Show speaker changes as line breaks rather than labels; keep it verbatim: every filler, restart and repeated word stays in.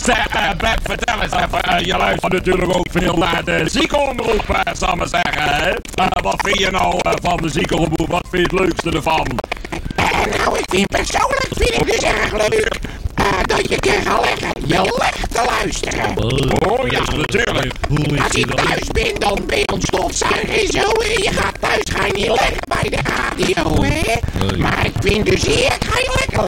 Zeg, uh, Beb, vertel eens even. Uh, je luistert natuurlijk ook veel naar de ziekenomroep, uh, zal ik maar zeggen. Hè? Uh, wat vind je nou uh, van de ziekenomroep? Wat vind je het leukste ervan?
Uh, nou, ik vind persoonlijk vind ik dus erg leuk uh, dat je kan gaan leggen. Je legt te luisteren.
Oh ja, natuurlijk.
Als je thuis bent, dan ben je aan het stofzuigen en zo. En je gaat thuis, ga je niet leggen bij de radio, hè? Maar ik vind dus hier, ga je lekker